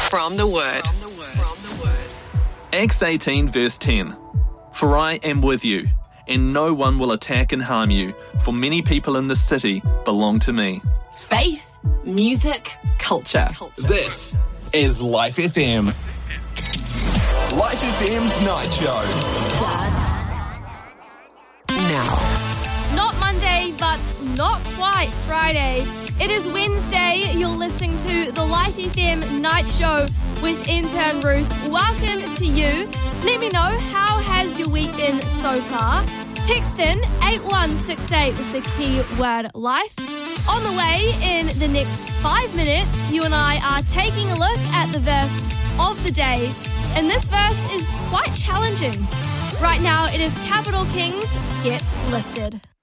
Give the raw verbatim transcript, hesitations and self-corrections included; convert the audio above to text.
From the Word. Acts eighteen verse ten. For I am with you, and no one will attack and harm you, for many people in this city belong to me. Faith, music, culture. This is Life F M. Life F M's Night Show. Now. Not Monday, but not quite Friday. It is Wednesday. You're listening to the Life F M Night Show with intern Ruth. Welcome to you. Let me know, how has your week been so far? Text in eight one six eight with the keyword life. On the way, in the next five minutes, you and I are taking a look at the verse of the day. And this verse is quite challenging. Right now, it is Capital Kings, Get Lifted.